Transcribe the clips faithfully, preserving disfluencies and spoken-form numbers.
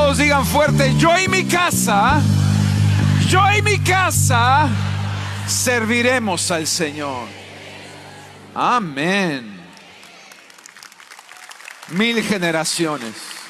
todos digan fuerte: yo y mi casa, yo y mi casa serviremos al Señor. Amén. Mil generaciones.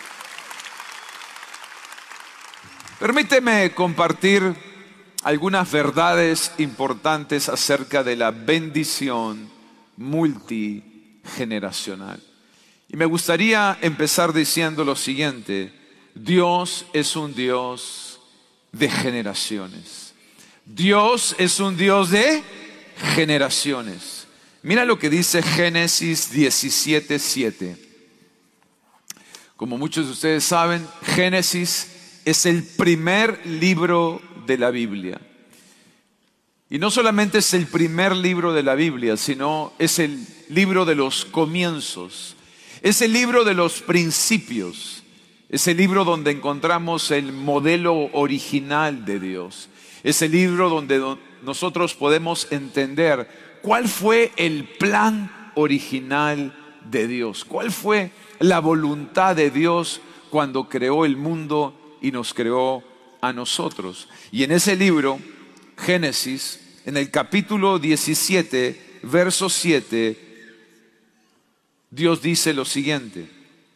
Permíteme compartir algunas verdades importantes acerca de la bendición multigeneracional. Y me gustaría empezar diciendo lo siguiente: Dios es un Dios de generaciones. Dios es un Dios de generaciones. Mira lo que dice Génesis diecisiete siete. Como muchos de ustedes saben, Génesis es el primer libro de la Biblia. Y no solamente es el primer libro de la Biblia, sino es el libro de los comienzos. Es el libro de los principios. Es el libro donde encontramos el modelo original de Dios. Es el libro donde nosotros podemos entender cuál fue el plan original de Dios. Cuál fue la voluntad de Dios cuando creó el mundo y nos creó a nosotros. Y en ese libro, Génesis, en el capítulo diecisiete, verso siete, Dios dice lo siguiente: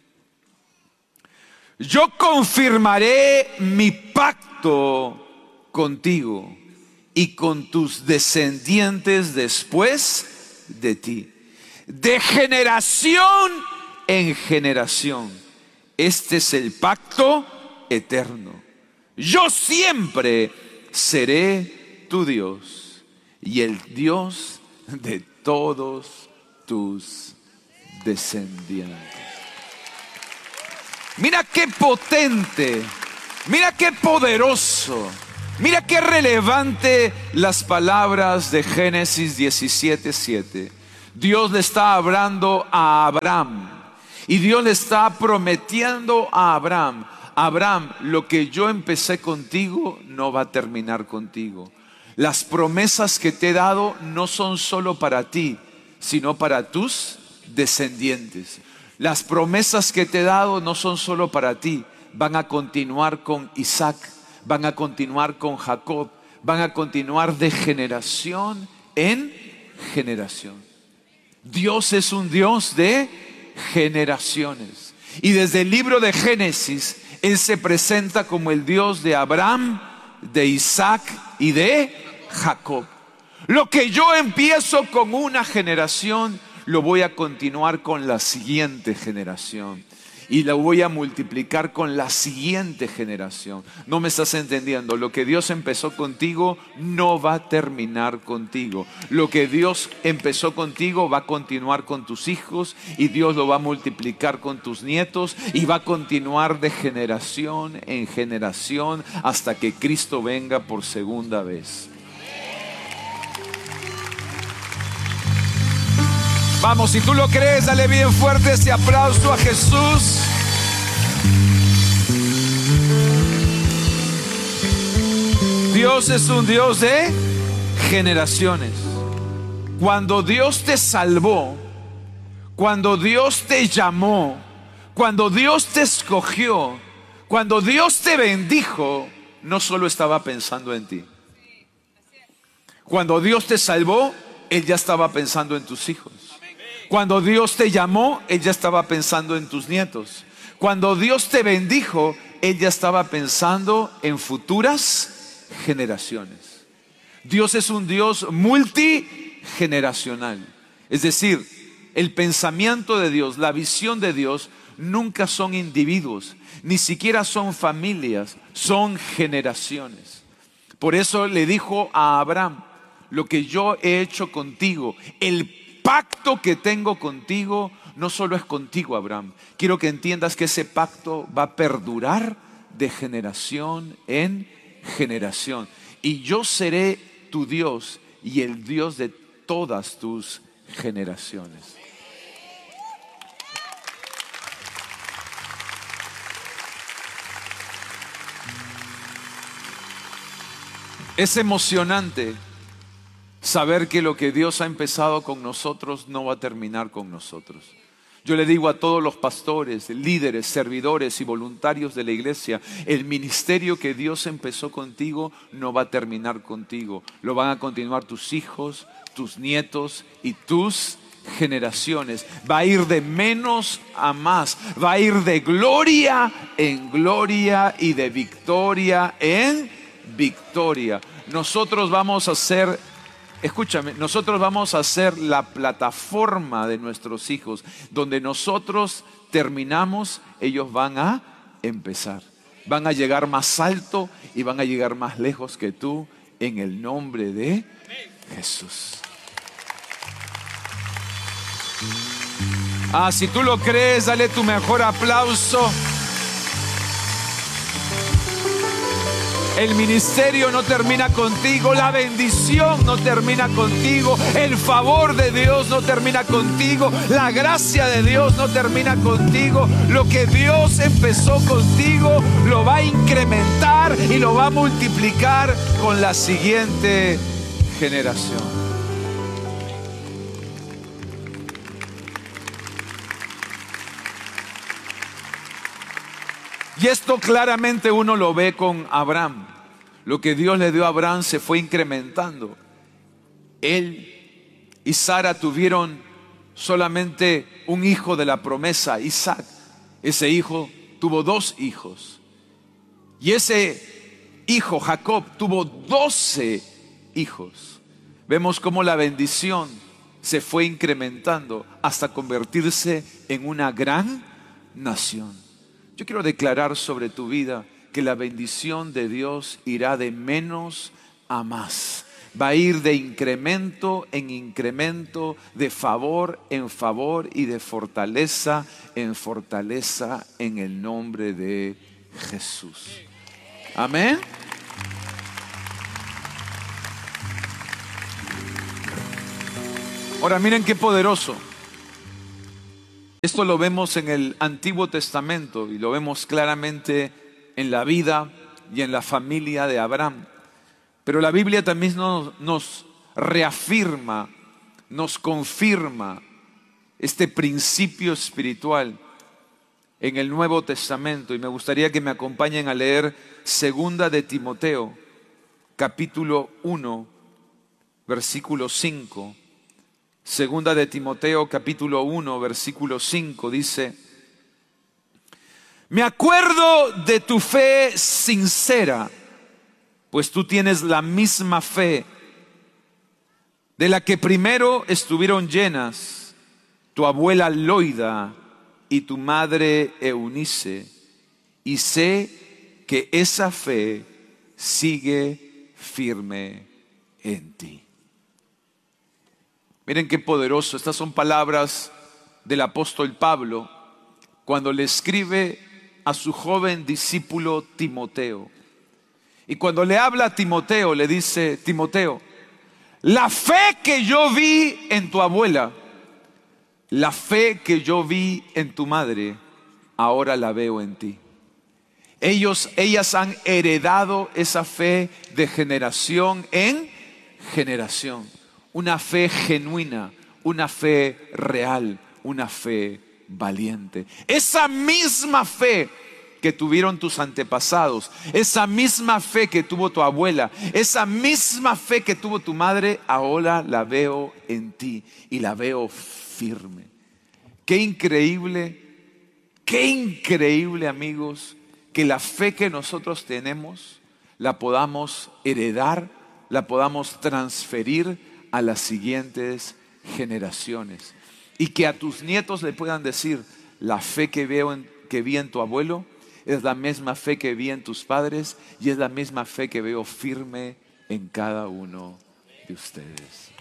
yo confirmaré mi pacto contigo y con tus descendientes después de ti, de generación en generación. Este es el pacto eterno. Yo siempre seré tu Dios y el Dios de todos tus descendientes. Mira qué potente, mira qué poderoso, mira qué relevante las palabras de Génesis diecisiete siete. Dios le está hablando a Abraham y Dios le está prometiendo a Abraham: Abraham, lo que yo empecé contigo no va a terminar contigo. Las promesas que te he dado no son solo para ti, sino para tus descendientes. Las promesas que te he dado no son solo para ti, van a continuar con Isaac, van a continuar con Jacob, van a continuar de generación en generación. Dios es un Dios de generaciones. Y desde el libro de Génesis, Él se presenta como el Dios de Abraham, de Isaac y de Jacob. Lo que yo empiezo con una generación, lo voy a continuar con la siguiente generación. Y lo voy a multiplicar con la siguiente generación. No me estás entendiendo. Lo que Dios empezó contigo no va a terminar contigo. Lo que Dios empezó contigo va a continuar con tus hijos, y Dios lo va a multiplicar con tus nietos, y va a continuar de generación en generación hasta que Cristo venga por segunda vez. Vamos, si tú lo crees, dale bien fuerte ese aplauso a Jesús. Dios es un Dios de generaciones. Cuando Dios te salvó, cuando Dios te llamó, cuando Dios te escogió, cuando Dios te bendijo, no solo estaba pensando en ti. Cuando Dios te salvó, Él ya estaba pensando en tus hijos. Cuando Dios te llamó, Él ya estaba pensando en tus nietos. Cuando Dios te bendijo, Él ya estaba pensando en futuras generaciones. Dios es un Dios multigeneracional. Es decir, el pensamiento de Dios, la visión de Dios, nunca son individuos, ni siquiera son familias, son generaciones. Por eso le dijo a Abraham: lo que yo he hecho contigo, el pacto que tengo contigo, no solo es contigo, Abraham. Quiero que entiendas que ese pacto va a perdurar de generación en generación. Y yo seré tu Dios y el Dios de todas tus generaciones. Es emocionante saber que lo que Dios ha empezado con nosotros no va a terminar con nosotros. Yo le digo a todos los pastores, líderes, servidores y voluntarios de la iglesia, el ministerio que Dios empezó contigo no va a terminar contigo. Lo van a continuar tus hijos, tus nietos y tus generaciones. Va a ir de menos a más. Va a ir de gloria en gloria y de victoria en victoria. Nosotros vamos a ser... Escúchame, nosotros vamos a ser la plataforma de nuestros hijos. Donde nosotros terminamos, ellos van a empezar. Van a llegar más alto y van a llegar más lejos que tú, en el nombre de Jesús. Ah, si tú lo crees, dale tu mejor aplauso. El ministerio no termina contigo, la bendición no termina contigo, el favor de Dios no termina contigo, la gracia de Dios no termina contigo. Lo que Dios empezó contigo lo va a incrementar y lo va a multiplicar con la siguiente generación. Y esto claramente uno lo ve con Abraham. Lo que Dios le dio a Abraham se fue incrementando. Él y Sara tuvieron solamente un hijo de la promesa, Isaac. Ese hijo tuvo dos hijos. Y ese hijo, Jacob, tuvo doce hijos. Vemos cómo la bendición se fue incrementando hasta convertirse en una gran nación. Yo quiero declarar sobre tu vida que la bendición de Dios irá de menos a más. Va a ir de incremento en incremento, de favor en favor y de fortaleza en fortaleza, en el nombre de Jesús. Amén. Ahora miren qué poderoso. Esto lo vemos en el Antiguo Testamento y lo vemos claramente en la vida y en la familia de Abraham. Pero la Biblia también nos, nos reafirma, nos confirma este principio espiritual en el Nuevo Testamento. Y me gustaría que me acompañen a leer Segunda de Timoteo, capítulo uno, versículo cinco. Segunda de Timoteo capítulo uno, versículo cinco dice: me acuerdo de tu fe sincera, pues tú tienes la misma fe de la que primero estuvieron llenas tu abuela Loida y tu madre Eunice, y sé que esa fe sigue firme en ti. Miren qué poderoso. Estas son palabras del apóstol Pablo cuando le escribe a su joven discípulo Timoteo. Y cuando le habla a Timoteo, le dice: Timoteo, la fe que yo vi en tu abuela, la fe que yo vi en tu madre, ahora la veo en ti. Ellos, ellas han heredado esa fe de generación en generación. Una fe genuina, una fe real, una fe valiente. Esa misma fe que tuvieron tus antepasados, esa misma fe que tuvo tu abuela, esa misma fe que tuvo tu madre, ahora la veo en ti y la veo firme. Qué increíble, qué increíble, amigos, que la fe que nosotros tenemos la podamos heredar, la podamos transferir a las siguientes generaciones, y que a tus nietos le puedan decir: la fe que veo en, que vi en tu abuelo es la misma fe que vi en tus padres y es la misma fe que veo firme en cada uno de ustedes.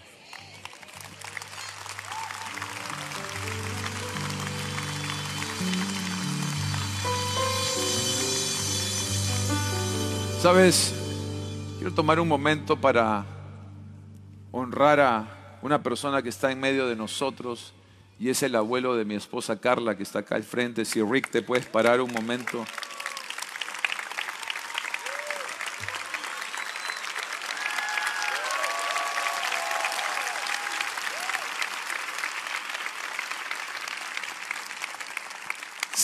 ¿Sabes? Quiero tomar un momento para honrar a una persona que está en medio de nosotros, y es el abuelo de mi esposa Carla, que está acá al frente. Si Rick, te puedes parar un momento.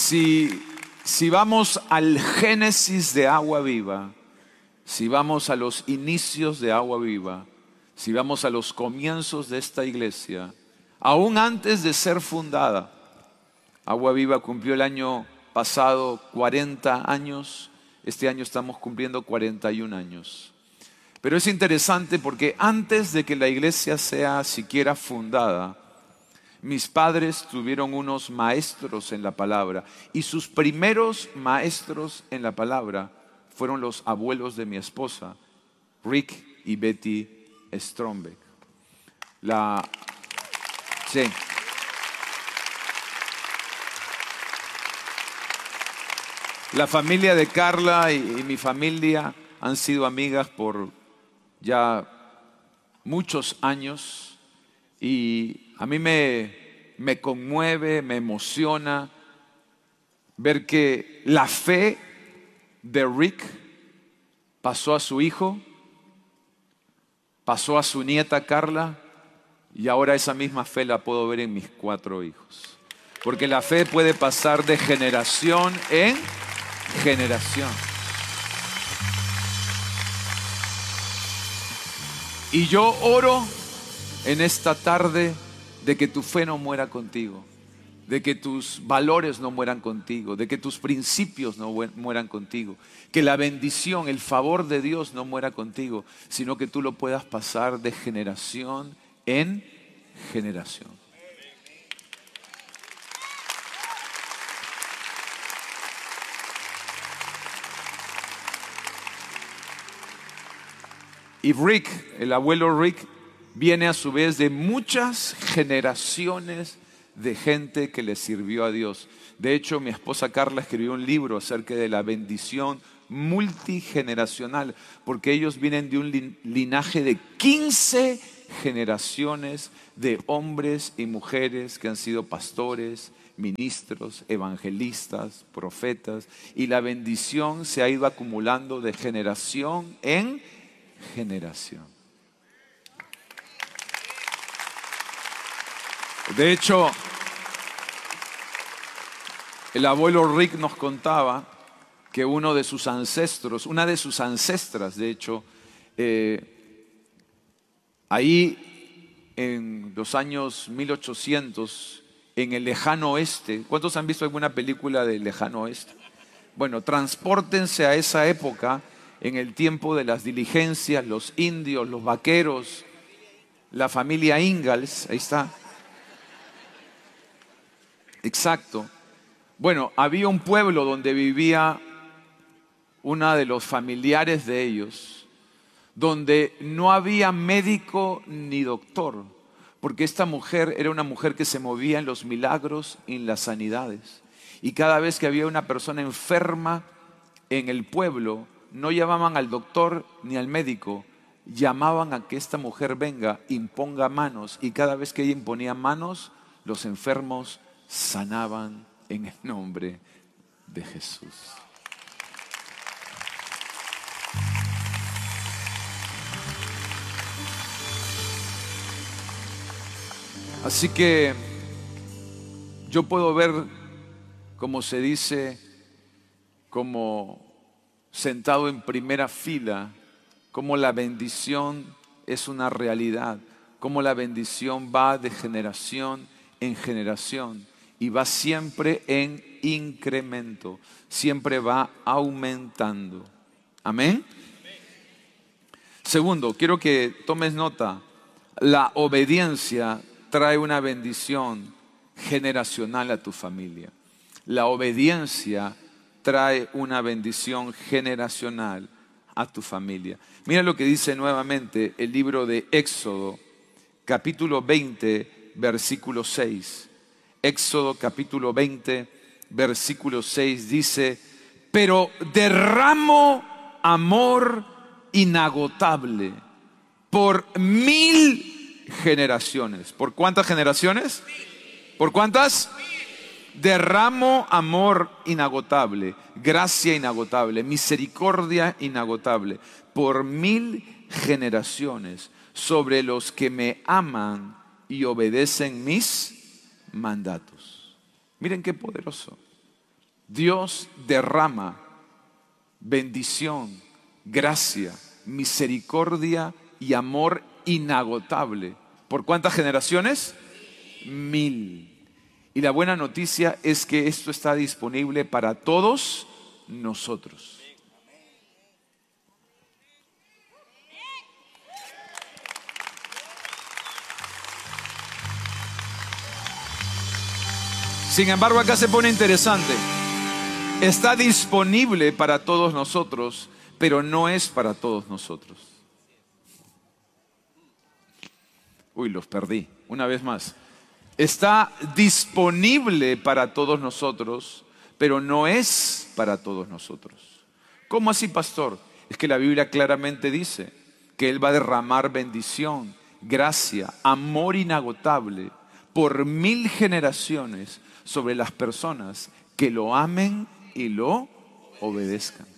Si, si vamos al génesis de Agua Viva, si vamos a los inicios de Agua Viva, si vamos a los comienzos de esta iglesia, aún antes de ser fundada, Agua Viva cumplió el año pasado cuarenta años, este año estamos cumpliendo cuarenta y un años. Pero es interesante porque antes de que la iglesia sea siquiera fundada, mis padres tuvieron unos maestros en la palabra y sus primeros maestros en la palabra fueron los abuelos de mi esposa, Rick y Betty Strombeck. La, sí. La familia de Carla y, y mi familia han sido amigas por ya muchos años y a mí me, me conmueve, me emociona ver que la fe de Rick pasó a su hijo, pasó a su nieta Carla y ahora esa misma fe la puedo ver en mis cuatro hijos. Porque la fe puede pasar de generación en generación. Y yo oro en esta tarde de que tu fe no muera contigo, de que tus valores no mueran contigo, de que tus principios no mueran contigo, que la bendición, el favor de Dios no muera contigo, sino que tú lo puedas pasar de generación en generación. Y Rick, el abuelo Rick, viene a su vez de muchas generaciones de gente que le sirvió a Dios. De hecho, mi esposa Carla escribió un libro acerca de la bendición multigeneracional, porque ellos vienen de un linaje de quince generaciones de hombres y mujeres que han sido pastores, ministros, evangelistas, profetas, y la bendición se ha ido acumulando de generación en generación. De hecho, el abuelo Rick nos contaba que uno de sus ancestros, una de sus ancestras, de hecho, eh, ahí en los años mil ochocientos, en el lejano oeste, ¿cuántos han visto alguna película del lejano oeste? Bueno, transpórtense a esa época, en el tiempo de las diligencias, los indios, los vaqueros, la familia Ingalls, ahí está. Exacto. Bueno, había un pueblo donde vivía una de los familiares de ellos, donde no había médico ni doctor, porque esta mujer era una mujer que se movía en los milagros y en las sanidades. Y cada vez que había una persona enferma en el pueblo, no llamaban al doctor ni al médico, llamaban a que esta mujer venga, imponga manos, y cada vez que ella imponía manos, los enfermos sanaban en el nombre de Jesús. Así que yo puedo ver, como se dice, como sentado en primera fila, cómo la bendición es una realidad, cómo la bendición va de generación en generación y va siempre en incremento, siempre va aumentando. Amén. Segundo, quiero que tomes nota, la obediencia trae una bendición generacional a tu familia. La obediencia trae una bendición generacional a tu familia. Mira lo que dice nuevamente el libro de Éxodo, capítulo veinte, versículo seis. Éxodo capítulo veinte, versículo seis dice: pero derramo amor inagotable por mil generaciones. ¿Por cuántas generaciones? ¿Por cuántas? Derramo amor inagotable, gracia inagotable, misericordia inagotable, por mil generaciones sobre los que me aman y obedecen mis mandatos. Miren qué poderoso. Dios derrama bendición, gracia, misericordia y amor inagotable. ¿Por cuántas generaciones? Mil. Y la buena noticia es que esto está disponible para todos nosotros. Sin embargo, acá se pone interesante. Está disponible para todos nosotros, pero no es para todos nosotros. Uy, los perdí. Una vez más. Está disponible para todos nosotros, pero no es para todos nosotros. ¿Cómo así, pastor? Es que la Biblia claramente dice que Él va a derramar bendición, gracia, amor inagotable por mil generaciones sobre las personas que lo amen y lo obedezcan.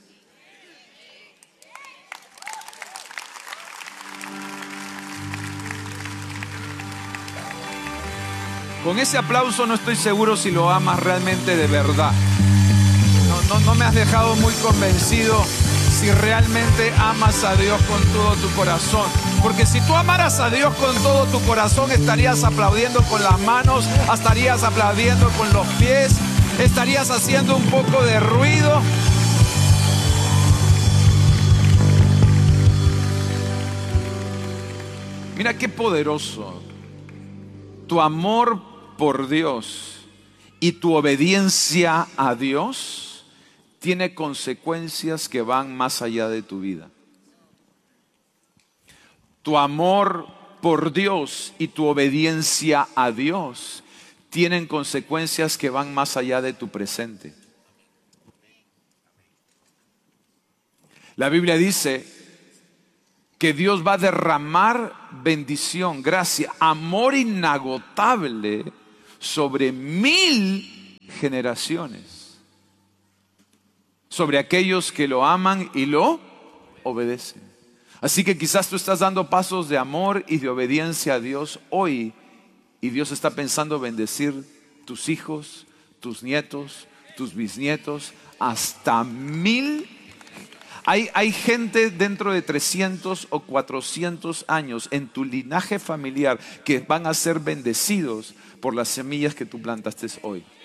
Con ese aplauso no estoy seguro si lo amas realmente de verdad. No, no, no me has dejado muy convencido si realmente amas a Dios con todo tu corazón. Porque si tú amaras a Dios con todo tu corazón, estarías aplaudiendo con las manos, estarías aplaudiendo con los pies, estarías haciendo un poco de ruido. Mira qué poderoso. Tu amor por Dios y tu obediencia a Dios tiene consecuencias que van más allá de tu vida. Tu amor por Dios y tu obediencia a Dios tienen consecuencias que van más allá de tu presente. La Biblia dice que Dios va a derramar bendición, gracia, amor inagotable sobre mil generaciones, sobre aquellos que lo aman y lo obedecen. Así que quizás tú estás dando pasos de amor y de obediencia a Dios hoy, y Dios está pensando bendecir tus hijos, tus nietos, tus bisnietos, hasta mil. Hay, hay gente dentro de trescientos o cuatrocientos años en tu linaje familiar que van a ser bendecidos por las semillas que tú plantaste hoy.